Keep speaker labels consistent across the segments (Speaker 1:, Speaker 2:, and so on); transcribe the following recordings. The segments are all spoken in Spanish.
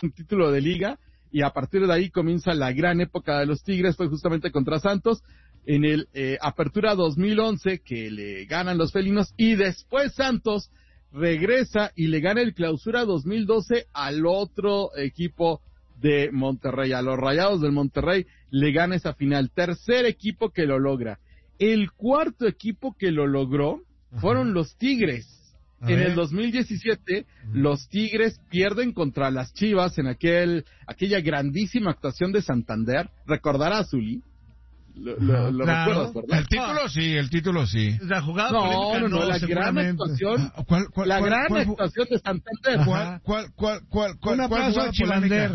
Speaker 1: un título de liga, y a partir de ahí comienza la gran época de los Tigres, fue justamente contra Santos, en el Apertura 2011, que le ganan los felinos, y después Santos regresa y le gana el Clausura 2012 al otro equipo de Monterrey, a los Rayados del Monterrey, le gana esa final, tercer equipo que lo logra. El cuarto equipo que lo logró fueron los Tigres. En el 2017, los Tigres pierden contra las Chivas en aquella grandísima actuación de Santander. ¿Recordarás, Zuli? Lo
Speaker 2: claro.
Speaker 1: recuerdas, ¿verdad?
Speaker 2: El título sí.
Speaker 3: La jugada
Speaker 1: No,
Speaker 3: polémica,
Speaker 1: la gran actuación.
Speaker 2: ¿Cuál
Speaker 1: Actuación de Santander.
Speaker 2: ¿Cuál
Speaker 3: un aplauso a Chivander.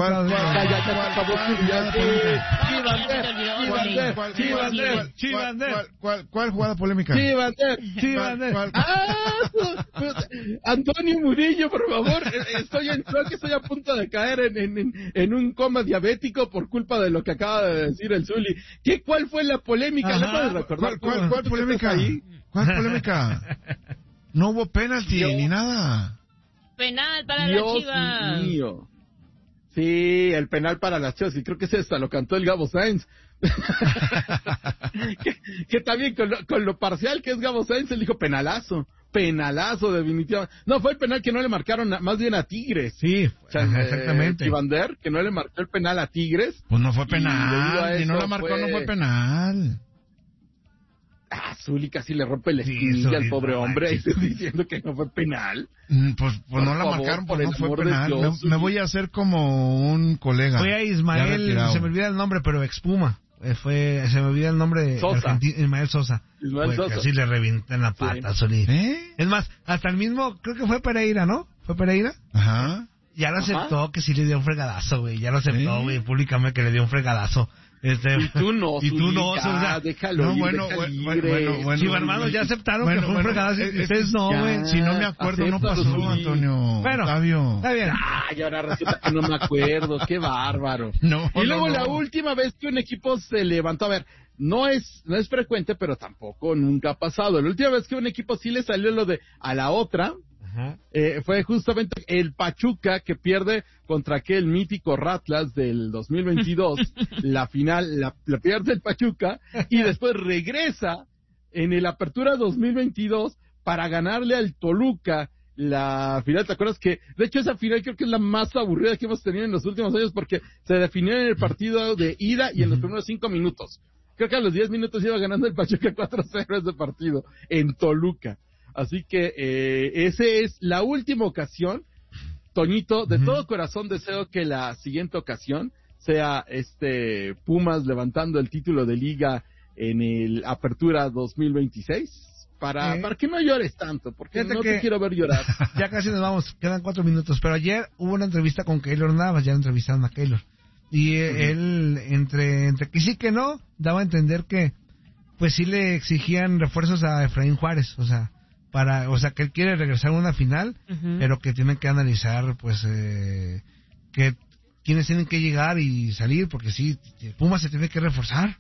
Speaker 2: ¿Cuál jugada polémica?
Speaker 1: Chivander. Antonio Murillo, por favor. Estoy a punto de caer en un coma diabético por culpa de lo que acaba de decir el Zuli. ¿Cuál fue la polémica? ¿Le puedes recordar?
Speaker 2: ¿Cuál polémica? ¿Cuál polémica? No hubo penalti ni nada.
Speaker 4: Penal para las Chivas.
Speaker 1: Dios mío. Sí, el penal para las Chivas, y creo que ese hasta lo cantó el Gabo Sainz. que también con lo parcial que es Gabo Sainz, él dijo penalazo definitivamente. No, fue el penal que no le marcaron más bien a Tigres.
Speaker 3: Sí, exactamente.
Speaker 1: Chivander, que no le marcó el penal a Tigres.
Speaker 2: Pues no fue penal, si no la marcó no fue penal.
Speaker 1: Zuli casi le rompe la espinilla al pobre hombre, y diciendo que no fue penal.
Speaker 2: Pues no la marcaron, pues no fue penal.
Speaker 1: Dios,
Speaker 2: me voy a hacer como un colega.
Speaker 3: Fue a Ismael, se me olvida el nombre, pero expuma. Se me olvida el nombre de Ismael Sosa. Así le revientan la pata, Zuli. Es más, hasta el mismo, creo que fue Pereira, ¿no? ¿Fue Pereira?
Speaker 2: Ajá.
Speaker 3: Ya lo aceptó que sí le dio un fregadazo, güey. Ya lo aceptó, güey, públicamente que le dio un fregadazo.
Speaker 1: Y tú no, déjalo ir,
Speaker 2: bueno.
Speaker 3: Sí, hermanos, ya aceptaron que fue un fregadazo. Ustedes no, güey.
Speaker 2: Si no me acuerdo, no pasó, Antonio.
Speaker 3: Bueno,
Speaker 2: Octavio.
Speaker 3: Está bien.
Speaker 1: Y ahora resulta que no me acuerdo. Qué bárbaro. Y luego la última vez que un equipo se levantó, a ver, no es frecuente, pero tampoco nunca ha pasado. La última vez que un equipo sí le salió lo de a la otra, fue justamente el Pachuca, que pierde contra aquel mítico Ratlas del 2022. La final la pierde el Pachuca, y después regresa en el Apertura 2022 para ganarle al Toluca la final. ¿Te acuerdas que, de hecho, esa final creo que es la más aburrida que hemos tenido en los últimos años, porque se definió en el partido de ida y en los primeros 5 minutos? Creo que a los 10 minutos iba ganando el Pachuca 4-0 ese partido en Toluca. Así que esa es la última ocasión. Toñito, de todo corazón deseo que la siguiente ocasión sea Pumas levantando el título de liga en el Apertura 2026, para que no llores tanto, porque no te quiero ver llorar.
Speaker 3: Ya casi nos vamos, quedan 4 minutos, pero ayer hubo una entrevista con Keylor Navas, ya entrevistaron a Keylor, y él, entre que sí que no, daba a entender que pues sí le exigían refuerzos a Efraín Juárez, o sea, que él quiere regresar a una final, pero que tienen que analizar, pues, que quiénes tienen que llegar y salir, porque sí, Pumas se tiene que reforzar.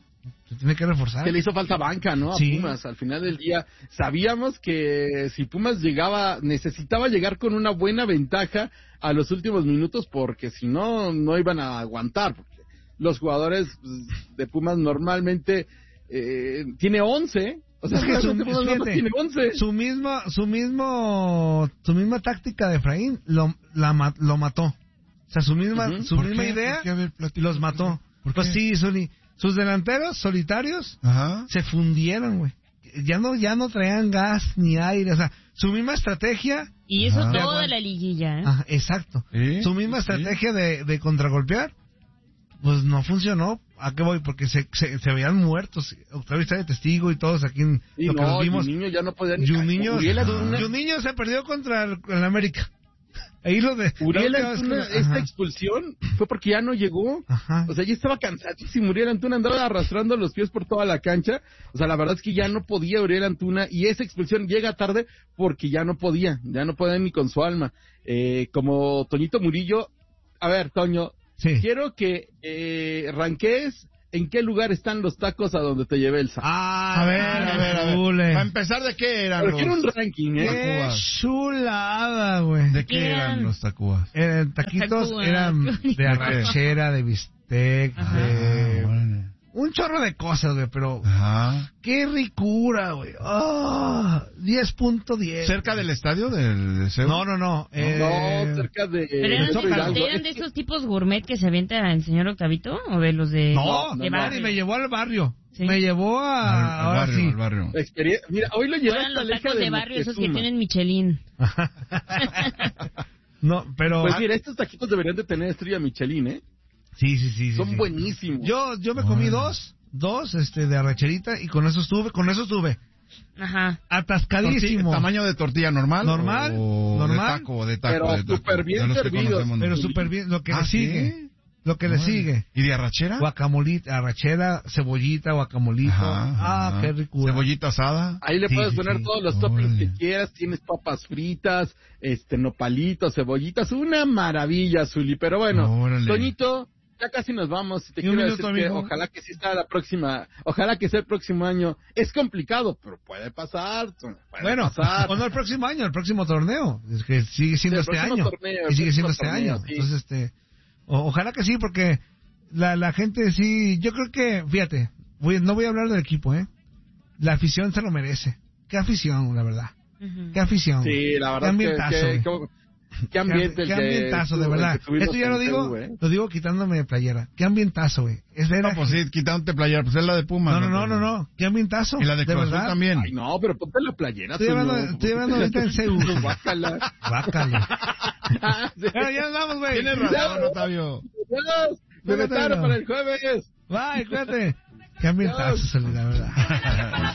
Speaker 3: Que
Speaker 1: le hizo falta banca, ¿no? A Pumas, al final del día. Sabíamos que si Pumas necesitaba llegar con una buena ventaja a los últimos minutos, porque si no, no iban a aguantar, porque los jugadores de Pumas normalmente tiene 11. O sea,
Speaker 3: es que
Speaker 1: tiene 11.
Speaker 3: Su misma táctica de Efraín lo mató. O sea, su misma idea los mató. Pues sí, sus delanteros solitarios se fundieron, güey. Ya no traían gas ni aire, o sea, su misma estrategia.
Speaker 4: Y eso toda la liguilla,
Speaker 3: Ajá, exacto. Su misma estrategia de contragolpear, pues no funcionó. ¿A qué voy? Porque se veían muertos. Octavio está de testigo y todos aquí lo que nos vimos.
Speaker 1: Juninho ya no podía ni
Speaker 3: Juninho se perdió contra el América. Ahí lo de
Speaker 1: Uriel Antuna, esta expulsión fue porque ya no llegó. O sea, ya estaba cansadísimo. Uriel Antuna andaba arrastrando los pies por toda la cancha. O sea, la verdad es que ya no podía Uriel Antuna, y esa expulsión llega tarde porque ya no podía ni con su alma. Como Toñito Murillo. A ver, Toño, quiero que ranquees ¿en qué lugar están los tacos a donde te llevé el sábado?
Speaker 2: A ver. Para empezar, ¿de qué eran
Speaker 1: Pero quiero un ranking,
Speaker 3: ¡Qué chulada, güey!
Speaker 2: ¿De qué eran los tacubas?
Speaker 3: Taquitos eran de arrachera, de bistec, un chorro de cosas, güey, pero...
Speaker 2: Ajá.
Speaker 3: ¡Qué ricura, güey! ¡Oh! 10.10.
Speaker 2: ¿Cerca del estadio del CEU?
Speaker 3: No.
Speaker 1: No, cerca de...
Speaker 4: ¿Pero eran de esos tipos gourmet que se avienta el señor Octavito? ¿O de los de...?
Speaker 3: No, me llevó al barrio. ¿Sí? Me llevó al
Speaker 2: barrio.
Speaker 1: Mira, hoy lo llevé
Speaker 4: hasta los tacos de barrio, esos que tienen Michelin.
Speaker 3: No, pero...
Speaker 1: Pues mira, estos taquitos deberían de tener estrella Michelin, ¿eh?
Speaker 3: Sí.
Speaker 1: Son buenísimos.
Speaker 3: Yo me comí dos de arracherita y con eso estuve.
Speaker 4: Ajá.
Speaker 3: Atascadísimo.
Speaker 2: ¿Tamaño de tortilla normal?
Speaker 3: Normal.
Speaker 2: De taco.
Speaker 1: Pero súper bien servido.
Speaker 3: Pero súper bien. Lo que le sigue. ¿Sí? Lo que le sigue.
Speaker 2: ¿Y de arrachera?
Speaker 3: Guacamolita, arrachera, cebollita, guacamolito.
Speaker 2: Ajá.
Speaker 3: Qué ricura.
Speaker 2: Cebollita asada.
Speaker 1: Ahí le puedes poner todos los toppings que quieras. Tienes papas fritas, nopalitos, cebollitas. Una maravilla, Zuli. Pero bueno, Toñito, ya casi nos vamos. Te quiero decir que ojalá que sí sea ojalá que sea el próximo año. Es complicado, pero puede pasar.
Speaker 3: O no el próximo año, el próximo torneo. Es que sigue siendo este año. Y sigue siendo este año. Sí. Entonces, ojalá que sí, porque la gente sí, yo creo que, fíjate, no voy a hablar del equipo, la afición se lo merece. Qué afición, la verdad. Uh-huh. Qué afición.
Speaker 1: Sí, la verdad. Qué
Speaker 3: ambientazo, de verdad. Esto ya lo digo quitándome de playera. Qué ambientazo, güey.
Speaker 2: Pues sí, quitándote playera, pues es la de Puma.
Speaker 3: No. Qué ambientazo.
Speaker 2: Y la de Cruz Azul también.
Speaker 1: Ay, no, pero ponte la playera.
Speaker 3: Estoy hablando ahorita en CEU.
Speaker 1: Bácala.
Speaker 3: Pero ya nos vamos, güey.
Speaker 2: Tienes razón, Octavio.
Speaker 1: Me vetaron para el jueves.
Speaker 3: Bye, cuídate. Qué ambientazo, la verdad.